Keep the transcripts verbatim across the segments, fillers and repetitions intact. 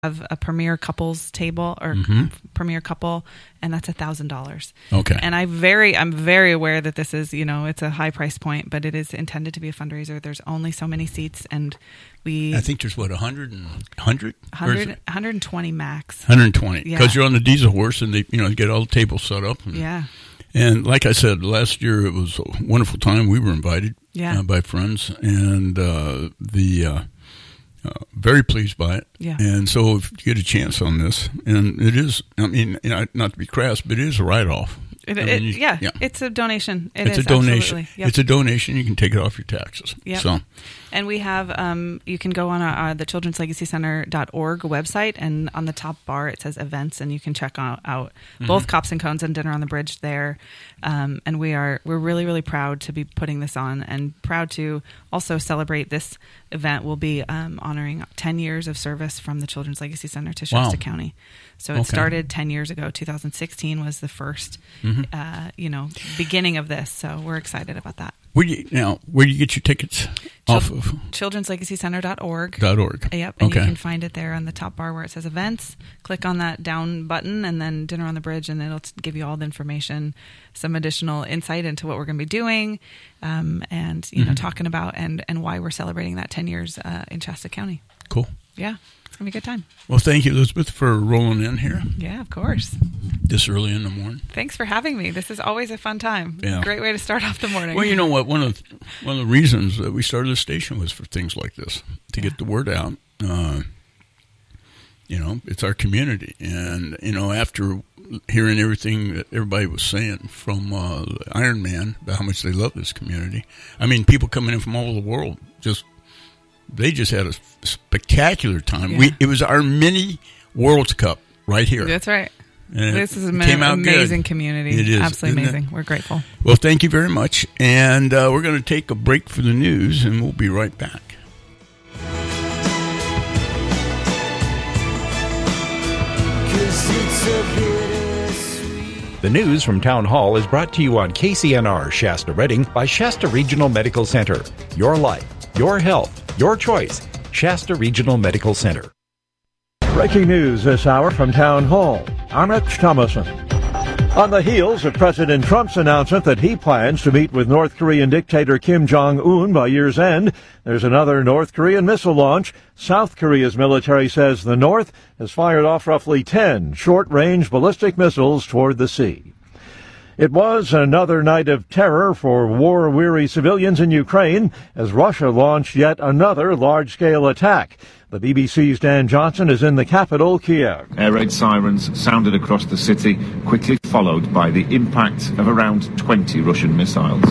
have a premier couples table or mm-hmm. premier couple, and that's a thousand dollars. Okay. And I very, I'm very aware that this is, you know, it's a high price point, but it is intended to be a fundraiser. There's only so many seats, and we. I think there's what, a hundred and hundred, one hundred twenty max. one hundred twenty, Yeah. because you're on the diesel horse, and they, you know, you get all the tables set up. And, yeah. And like I said, last year it was a wonderful time. We were invited yeah. uh, by friends, and uh, the. Uh, Uh, very pleased by it. Yeah. And so if you get a chance on this, and it is, I mean, you know, not to be crass, but it is a write-off. It, I it, mean, you, yeah, yeah, it's a donation. It it's is, a donation. Yep. It's a donation. You can take it off your taxes. Yep. So, and we have, um, you can go on our, uh, the children's legacy center dot org website, and on the top bar it says events, and you can check out, out mm-hmm. both Cops and Cones and Dinner on the Bridge there. Um, and we are we're really really proud to be putting this on, and proud to also celebrate this event. We'll be um, honoring ten years of service from the Children's Legacy Center to Shasta Wow. County. So it Okay. started ten years ago. two thousand sixteen was the first, mm-hmm. uh, you know, beginning of this. So we're excited about that. where do you now? Where do you get your tickets? Chil- off of children's legacy center dot org. dot org. Yep, and okay. you can find it there on the top bar where it says events. Click on that down button, and then Dinner on the Bridge, and it'll t- give you all the information, some additional insight into what we're going to be doing, um, and you mm-hmm. know, talking about and and why we're celebrating that ten years uh, in Shasta County. Cool. Yeah, it's gonna be a good time. Well, thank you, Elizabeth, for rolling in here Yeah, of course. this early in the morning. Thanks for having me. This is always a fun time. Yeah. Great way to start off the morning. Well, you know what? One of the, one of the reasons that we started the station was for things like this, to yeah. get the word out. Uh, you know, it's our community, and you know, after hearing everything that everybody was saying from uh, Iron Man about how much they love this community, I mean, people coming in from all over the world just. They just had a spectacular time. Yeah. We it was our mini World Cup right here. That's right. And this is an came out amazing good. community. It is. Absolutely Isn't amazing. it? We're grateful. Well, thank you very much. And uh, we're going to take a break for the news, and we'll be right back. The news from Town Hall is brought to you on K C N R Shasta Redding by Shasta Regional Medical Center. Your life, your health, your choice. Shasta Regional Medical Center. Breaking news this hour from Town Hall. I'm Rich Thomason. On the heels of President Trump's announcement that he plans to meet with North Korean dictator Kim Jong-un by year's end, there's another North Korean missile launch. South Korea's military says the North has fired off roughly ten short-range ballistic missiles toward the sea. It was another night of terror for war-weary civilians in Ukraine as Russia launched yet another large-scale attack. The B B C's Dan Johnson is in the capital, Kiev. Air raid sirens sounded across the city, quickly followed by the impact of around twenty Russian missiles.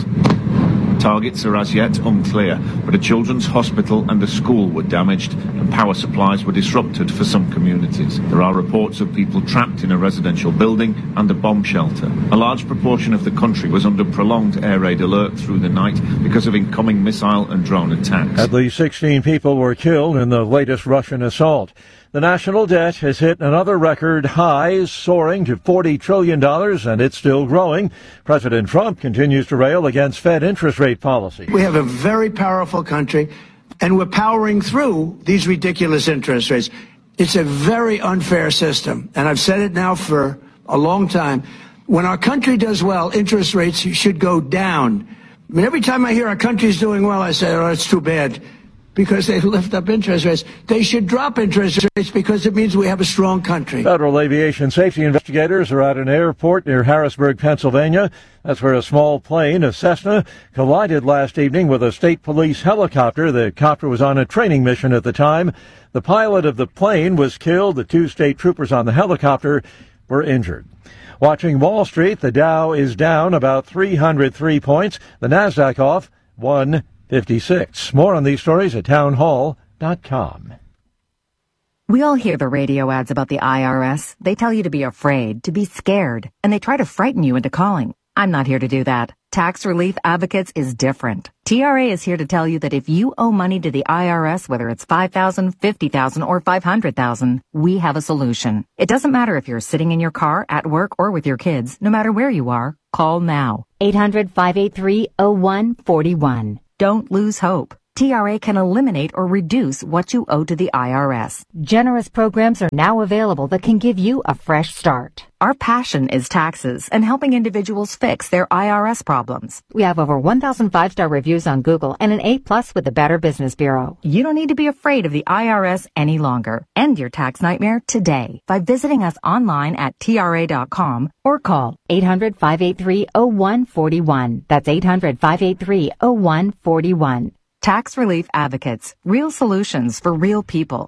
Targets are as yet unclear, but a children's hospital and a school were damaged and power supplies were disrupted for some communities. There are reports of people trapped in a residential building and a bomb shelter. A large proportion of the country was under prolonged air raid alert through the night because of incoming missile and drone attacks. At least sixteen people were killed in the latest Russian assault. The national debt has hit another record high, soaring to forty trillion dollars, and it's still growing. President Trump continues to rail against Fed interest rate policy. We have a very powerful country, and we're powering through these ridiculous interest rates. It's a very unfair system, and I've said it now for a long time. When our country does well, interest rates should go down. I mean, every time I hear our country's doing well, I say, oh, it's too bad. Because they lift up interest rates. They should drop interest rates because it means we have a strong country. Federal aviation safety investigators are at an airport near Harrisburg, Pennsylvania. That's where a small plane, a Cessna, collided last evening with a state police helicopter. The copter was on a training mission at the time. The pilot of the plane was killed. The two state troopers on the helicopter were injured. Watching Wall Street, the Dow is down about three hundred three points. The Nasdaq off one fifty-six. More on these stories at town hall dot com. We all hear the radio ads about the I R S. They tell you to be afraid, to be scared, and they try to frighten you into calling. I'm not here to do that. Tax Relief Advocates is different. T R A is here to tell you that if you owe money to the I R S, whether it's five thousand dollars, fifty thousand dollars, or five hundred thousand dollars, we have a solution. It doesn't matter if you're sitting in your car, at work, or with your kids. No matter where you are, call now. eight hundred, five eight three, oh one four one. Don't lose hope. T R A can eliminate or reduce what you owe to the I R S. Generous programs are now available that can give you a fresh start. Our passion is taxes and helping individuals fix their I R S problems. We have over one thousand five-star reviews on Google and an A plus with the Better Business Bureau. You don't need to be afraid of the I R S any longer. End your tax nightmare today by visiting us online at T R A dot com or call eight hundred, five eight three, oh one four one. That's eight hundred, five eight three, oh one four one. Tax Relief Advocates. Real solutions for real people.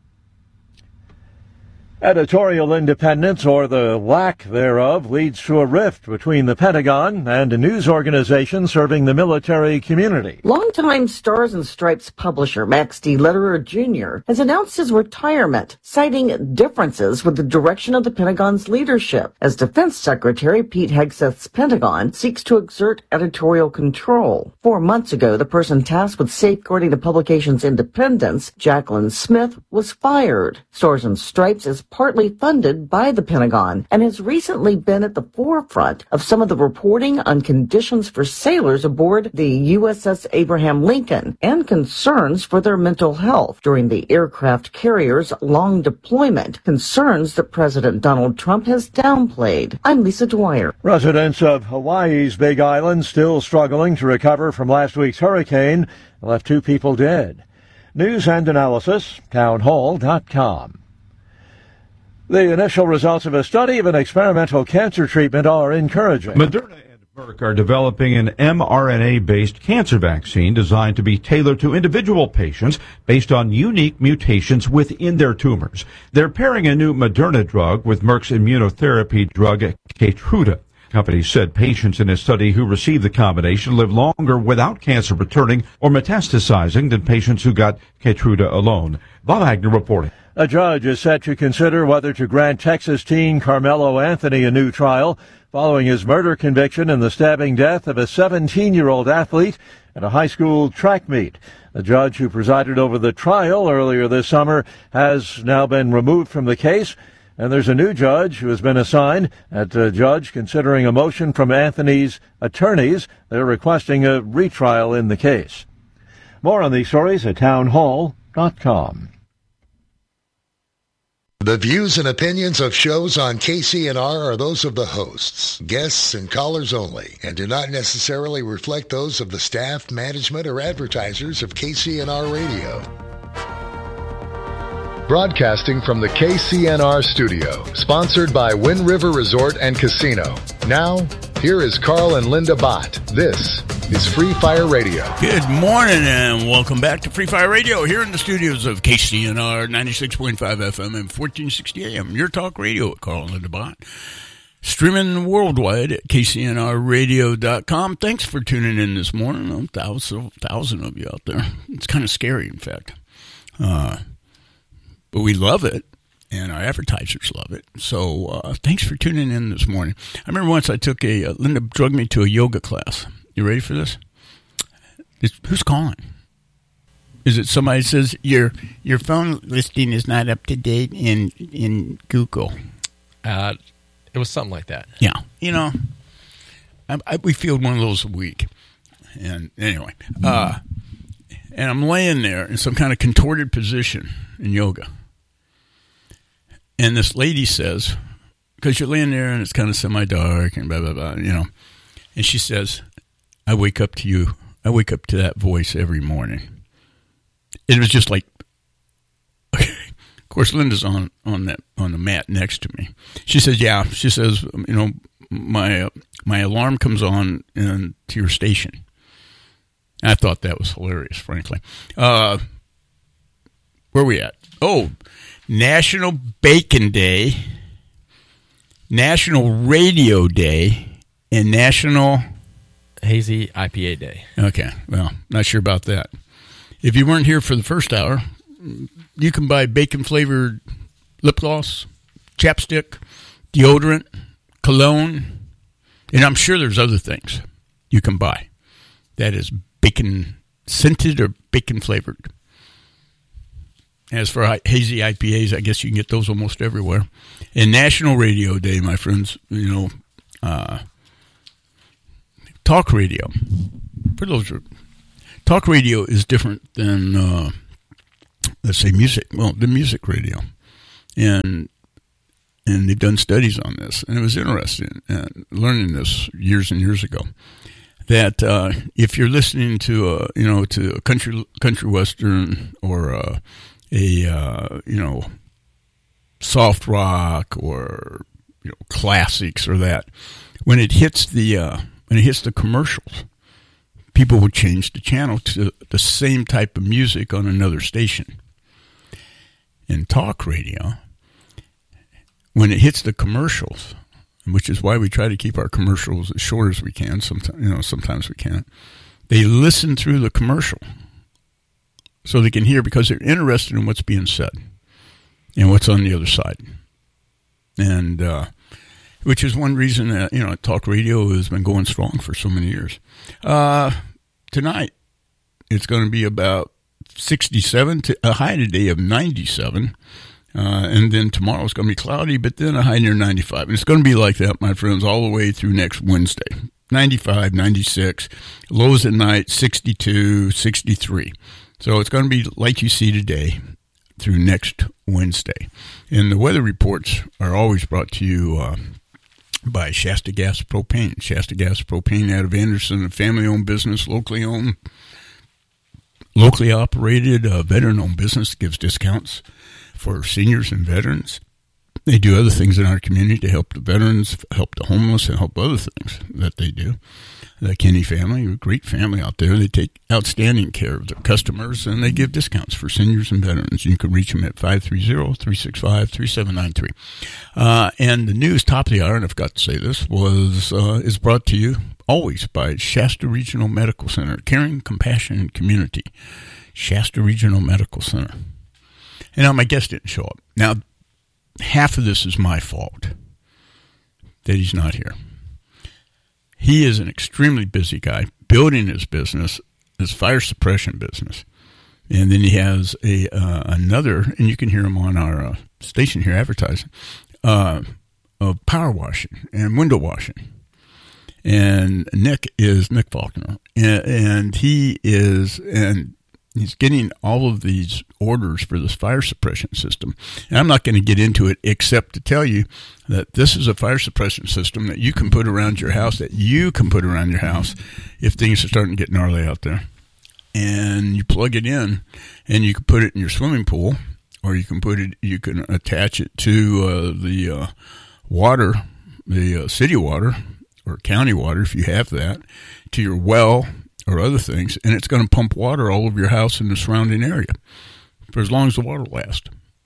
Editorial independence, or the lack thereof, leads to a rift between the Pentagon and a news organization serving the military community. Longtime Stars and Stripes publisher Max D. Lederer Junior has announced his retirement, citing differences with the direction of the Pentagon's leadership, as Defense Secretary Pete Hegseth's Pentagon seeks to exert editorial control. Four months ago, the person tasked with safeguarding the publication's independence, Jacqueline Smith, was fired. Stars and Stripes is partly funded by the Pentagon and has recently been at the forefront of some of the reporting on conditions for sailors aboard the U S S Abraham Lincoln and concerns for their mental health during the aircraft carrier's long deployment, concerns that President Donald Trump has downplayed. I'm Lisa Dwyer. Residents of Hawaii's Big Island still struggling to recover from last week's hurricane left two people dead. News and analysis, town hall dot com. The initial results of a study of an experimental cancer treatment are encouraging. Moderna and Merck are developing an mRNA-based cancer vaccine designed to be tailored to individual patients based on unique mutations within their tumors. They're pairing a new Moderna drug with Merck's immunotherapy drug Keytruda. The company said patients in a study who received the combination live longer without cancer returning or metastasizing than patients who got Keytruda alone. Bob Agnew reporting. A judge is set to consider whether to grant Texas teen Carmelo Anthony a new trial following his murder conviction and the stabbing death of a seventeen-year-old athlete at a high school track meet. The judge who presided over the trial earlier this summer has now been removed from the case, and there's a new judge who has been assigned. At a judge considering a motion from Anthony's attorneys. They're requesting a retrial in the case. More on these stories at town hall dot com. The views and opinions of shows on K C N R are those of the hosts, guests, and callers only, and do not necessarily reflect those of the staff, management, or advertisers of K C N R Radio. Broadcasting from the K C N R studio, sponsored by Wind River Resort and Casino. Now, here is Carl and Linda Bott. This is Free Fire Radio. Good morning and welcome back to Free Fire Radio here in the studios of K C N R ninety-six point five F M and fourteen sixty A M. Your talk radio at Carl and Linda Bott. Streaming worldwide at K C N R radio dot com. Thanks for tuning in this morning. A thousand, thousand of you out there. It's kind of scary, in fact. Uh, but we love it. And our advertisers love it. So uh, thanks for tuning in this morning. I remember once I took a, uh, Linda drugged me to a yoga class. You ready for this? It's, who's calling? Is it somebody that says, your your phone listing is not up to date in, in Google? Uh, it was something like that. Yeah. You know, I, I, we field one of those a week. And anyway, uh, and I'm laying there in some kind of contorted position in yoga. And this lady says, because you're laying there and it's kind of semi-dark and blah, blah, blah, you know. And she says, I wake up to you. I wake up to that voice every morning. It was just like, okay. Of course, Linda's on, on that on the mat next to me. She says, yeah. She says, you know, my uh, my alarm comes on in, to your station. And I thought that was hilarious, frankly. Uh, where are we at? Oh, National Bacon Day, National Radio Day, and National Hazy I P A Day. Okay, well, not sure about that. If you weren't here for the first hour, you can buy bacon-flavored lip gloss, chapstick, deodorant, cologne, and I'm sure there's other things you can buy that is bacon-scented or bacon-flavored. As for hazy I P As, I guess you can get those almost everywhere. And National Radio Day, my friends, you know, uh, talk radio. For those who talk radio is different than, uh, let's say, music. Well, the music radio. And and they've done studies on this. And it was interesting uh, learning this years and years ago. That uh, if you're listening to a, you know, to a country country western or a, a uh, you know, soft rock or, you know, classics or that, when it hits the uh, when it hits the commercials, people will change the channel to the same type of music on another station. In talk radio, when it hits the commercials, which is why we try to keep our commercials as short as we can. Sometimes, you know, sometimes we can't. They listen through the commercial so they can hear, because they're interested in what's being said and what's on the other side. And uh, which is one reason that, you know, talk radio has been going strong for so many years. Uh, tonight, it's going to be about sixty-seven, to a high today of ninety-seven. Uh, and then tomorrow it's going to be cloudy, but then a high near ninety-five. And it's going to be like that, my friends, all the way through next Wednesday. ninety-five, ninety-six, lows at night, sixty-two, sixty-three. So it's going to be like you see today through next Wednesday. And the weather reports are always brought to you uh, by Shasta Gas Propane. Shasta Gas Propane out of Anderson, a family-owned business, locally owned, locally operated, uh, veteran-owned business, gives discounts for seniors and veterans. They do other things in our community to help the veterans, help the homeless, and help other things that they do. The Kenny family, a great family out there. They take outstanding care of their customers, and they give discounts for seniors and veterans. You can reach them at five three zero, three six five, three seven nine three. Uh, and the news, top of the hour, and I forgot to say this, was uh, is brought to you always by Shasta Regional Medical Center, Caring, Compassion, and Community. Shasta Regional Medical Center. And now my guest didn't show up. Now, half of this is my fault that he's not here. He is an extremely busy guy building his business, his fire suppression business. And then he has a uh, another, and you can hear him on our uh, station here advertising, uh, of power washing and window washing. And Nick is Nick Faulkner. And, and he is, and he's getting all of these orders for this fire suppression system. And I'm not going to get into it except to tell you that this is a fire suppression system that you can put around your house, that you can put around your house if things are starting to get gnarly out there. And you plug it in, and you can put it in your swimming pool, or you can put it, you can attach it to uh, the uh, water, the uh, city water or county water if you have that, to your well or other things, and it's going to pump water all over your house and the surrounding area for as long as the water lasts,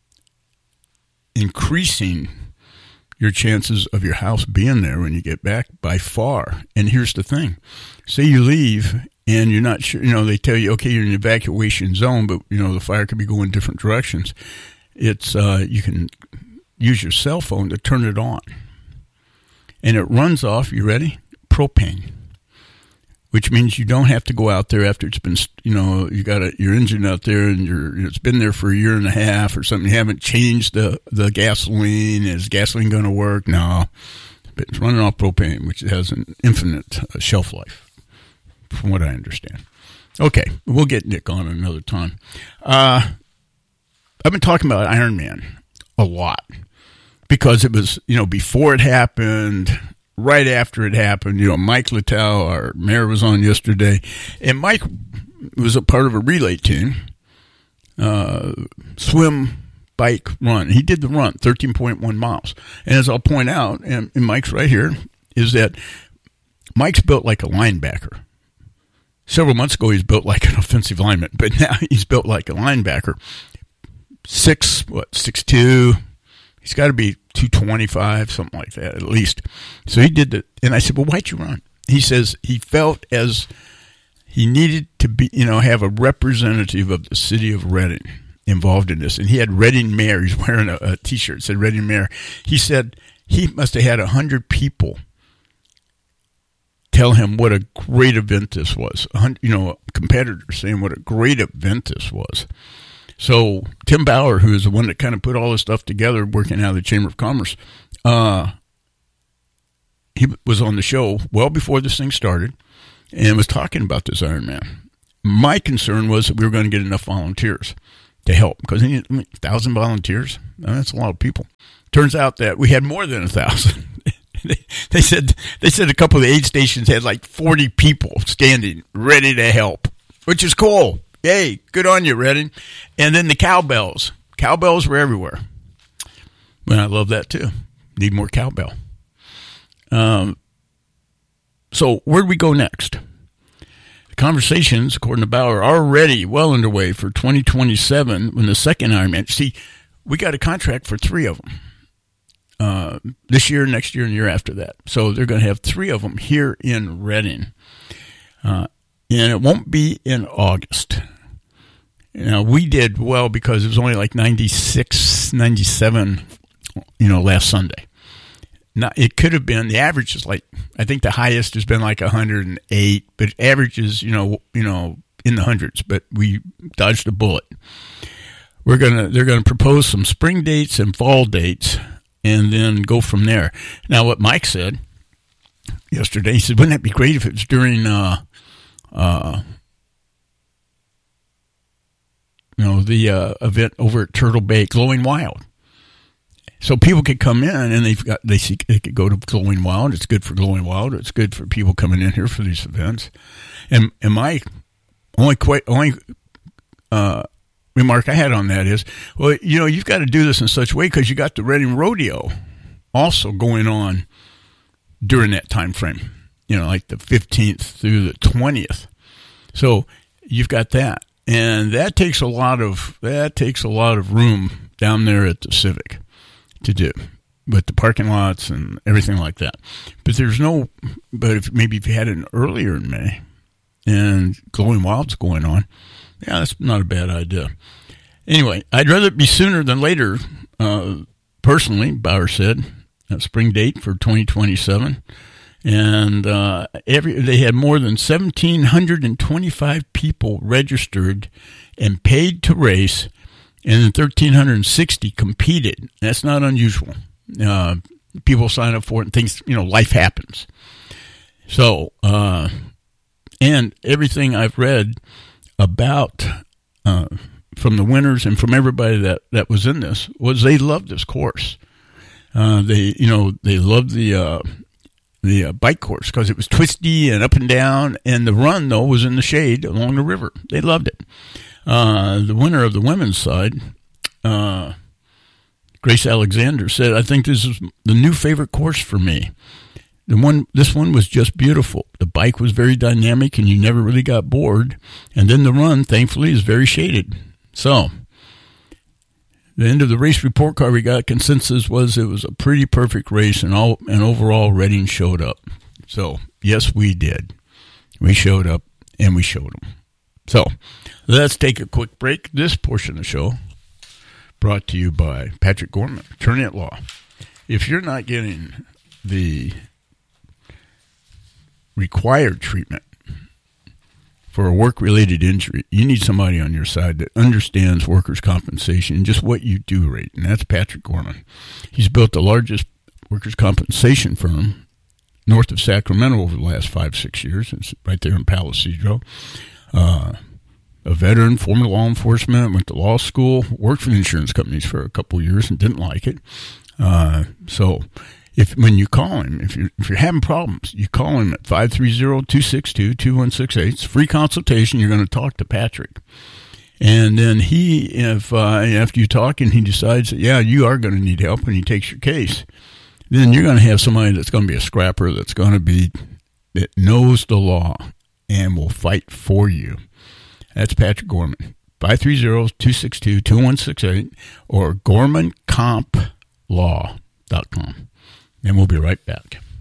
increasing your chances of your house being there when you get back by far. And here's the thing. Say you leave and you're not sure, you know, they tell you, okay, you're in an evacuation zone, but, you know, the fire could be going different directions. It's, uh, you can use your cell phone to turn it on. And it runs off, you ready? Propane. Which means you don't have to go out there after it's been, you know, you got a, your engine out there and you're, it's been there for a year and a half or something. You haven't changed the, the gasoline. Is gasoline going to work? No. But it's running off propane, which has an infinite uh, shelf life, from what I understand. Okay, we'll get Nick on another time. Uh, I've been talking about Iron Man a lot because it was, you know, before it happened, right after it happened. You know, Mike Littell, our mayor, was on yesterday, and Mike was a part of a relay team, uh, swim, bike, run. He did the run, thirteen point one miles. And as I'll point out, and, and Mike's right here, is that Mike's built like a linebacker. Several months ago, he's built like an offensive lineman, but now he's built like a linebacker. Six, what, six two. He's got to be two twenty-five, something like that, at least. So he did that. And I said, well, why'd you run? He says he felt as he needed to be, you know, have a representative of the city of Reading involved in this. And he had Reading Mayor. He's wearing a, a T-shirt that said Reading Mayor. He said he must have had one hundred people tell him what a great event this was. You know, competitors saying what a great event this was. So Tim Bauer, who is the one that kind of put all this stuff together, working out of the Chamber of Commerce, uh, he was on the show well before this thing started and was talking about this Iron Man. my concern was that we were going to get enough volunteers to help, because I mean, a thousand volunteers, that's a lot of people. Turns out that we had more than a thousand. they, they said they said a couple of the aid stations had like forty people standing ready to help, which is cool. Yay, good on you, Redding. And then the cowbells. Cowbells were everywhere. Well, I love that too. Need more cowbell. Um. So where do we go next? The conversations, according to Bauer, are already well underway for twenty twenty-seven when the second Ironman. See, we got a contract for three of them. Uh, this year, next year, and the year after that. So they're going to have three of them here in Redding. Uh, and it won't be in August. Now, we did well because it was only like ninety-six, ninety-seven, you know, last Sunday. Now, it could have been, the average is like, I think the highest has been like one hundred eight, but average is, you know, you know, in the hundreds, but we dodged a bullet. We're going to, they're going to propose some spring dates and fall dates and then go from there. Now, what Mike said yesterday, he said, wouldn't that be great if it was during, uh, uh, you know, the uh, event over at Turtle Bay, Glowing Wild. So people could come in and they've got they see they could go to Glowing Wild. It's good for Glowing Wild. It's good for people coming in here for these events. And and my only quite only uh, remark I had on that is, well, you know, you've got to do this in such a way because you got the Redding Rodeo also going on during that time frame. You know, like the fifteenth through the twentieth. So you've got that, and that takes a lot of that takes a lot of room down there at the Civic to do, with the parking lots and everything like that. But there's no, but if maybe if you had it earlier in May and Glowing Wild's going on, yeah, that's not a bad idea. Anyway, I'd rather it be sooner than later, uh, personally, Bauer said, a spring date for twenty twenty-seven. And uh, every they had more than one thousand seven hundred twenty-five people registered and paid to race, and then one thousand three hundred sixty competed. That's not unusual. Uh, people sign up for it and things, you know, life happens. So, uh, and everything I've read about uh, from the winners and from everybody that, that was in this was they loved this course. Uh, they, you know, they loved the uh, the uh, bike course because it was twisty and up and down, and the run, though, was in the shade along the river. They loved it. Uh, the winner of the women's side, uh, Grace Alexander, said, I think this is the new favorite course for me. The one, this one was just beautiful. The bike was very dynamic, and you never really got bored. And then the run, thankfully, is very shaded. So, the end of the race report card we got consensus was it was a pretty perfect race, and all and overall Redding showed up. So, yes, we did. We showed up, and we showed them. So, let's take a quick break. This portion of the show brought to you by Patrick Gorman, attorney at law. If you're not getting the required treatment for a work-related injury, you need somebody on your side that understands workers' compensation and just what you do right, and that's Patrick Gorman. He's built the largest workers' compensation firm north of Sacramento over the last five, six years. It's right there in Palo Cedro. Uh, a veteran, former law enforcement, went to law school, worked for the insurance companies for a couple of years and didn't like it. Uh, so if when you call him, if you're, if you're having problems, you call him at five three zero, two six two, two one six eight. It's a free consultation. You're going to talk to Patrick. And then he, if uh, after you talk and he decides that, yeah, you are going to need help, and he takes your case, then you're going to have somebody that's going to be a scrapper, that's going to be, that knows the law and will fight for you. That's Patrick Gorman. five three zero, two six two, two one six eight or gorman comp law dot com. And we'll be right back.